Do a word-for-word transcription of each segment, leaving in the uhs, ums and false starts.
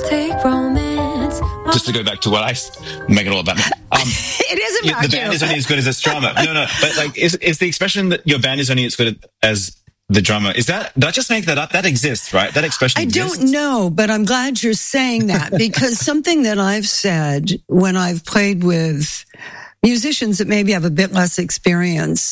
romantic romance. Just to go back to what I make it all about me. Um, it is about the band you. is only as good as its drummer. No, no, but like, is is the expression that your band is only as good as the drummer? Is that, did I just make that up? That exists, right? That expression I exists. don't know, but I'm glad you're saying that because something that I've said when I've played with musicians that maybe have a bit less experience,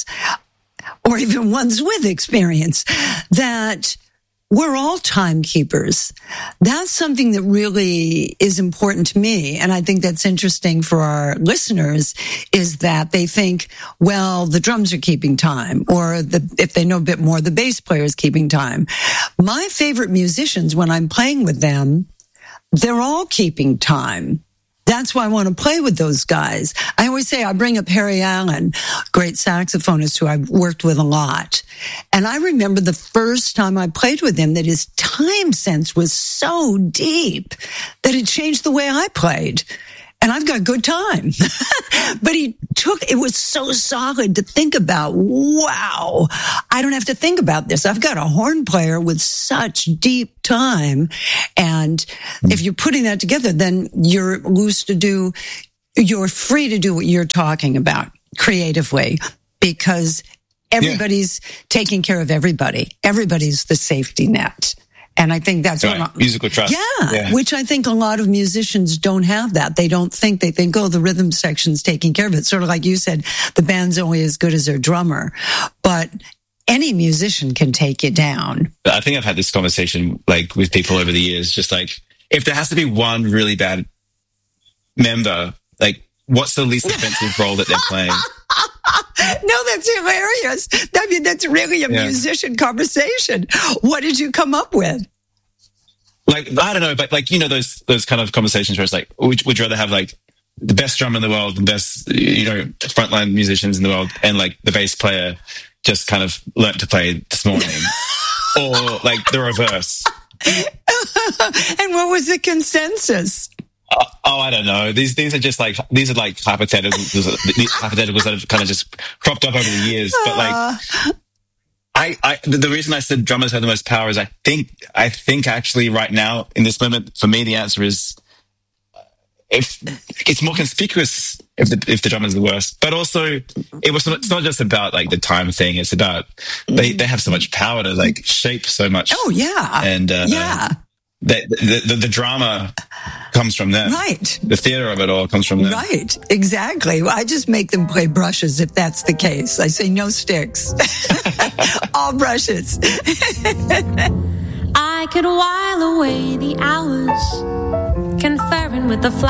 or even ones with experience, that we're all timekeepers. That's something that really is important to me. And I think that's interesting for our listeners is that they think, well, the drums are keeping time, or the, if they know a bit more, the bass player is keeping time. My favorite musicians, when I'm playing with them, they're all keeping time. That's why I want to play with those guys. I always say I bring up Harry Allen, great saxophonist who I've worked with a lot. And I remember the first time I played with him that his time sense was so deep that it changed the way I played. And I've got good time. But he took, it was so solid to think about, wow, I don't have to think about this. I've got a horn player with such deep time. And if you're putting that together, then you're loose to do, you're free to do what you're talking about creatively because everybody's yeah. taking care of everybody. Everybody's the safety net. And I think that's right. what I, musical trust. Yeah, yeah, which I think a lot of musicians don't have that. They don't think, they think, oh, the rhythm section's taking care of it. Sort of like you said, the band's only as good as their drummer. But any musician can take you down. I think I've had this conversation like with people over the years, just like, if there has to be one really bad member, like, what's the least offensive role that they're playing? No, that's hilarious. I mean, that's really a yeah. musician conversation. What did you come up with? Like, I don't know, but like, you know, those, those kind of conversations where it's like, would, would you rather have like the best drummer in the world, the best, you know, frontline musicians in the world, and like the bass player just kind of learnt to play this morning, or like the reverse? And what was the consensus? Uh, oh, I don't know. These these are just like these are like hypotheticals, hypotheticals that have kind of just cropped up over the years. But like, I, I the, the reason I said drummers have the most power is I think I think actually right now in this moment for me the answer is if it's more conspicuous if the if the drummer's the worst. But also it was it's not just about like the time thing. It's about they they have so much power to like shape so much. Oh yeah, and uh, yeah. The, the, the, the drama comes from them. Right. The theater of it all comes from them. Right. Exactly. Well, I just make them play brushes if that's the case. I say no sticks. All brushes. I could while away the hours conferring with the flowers.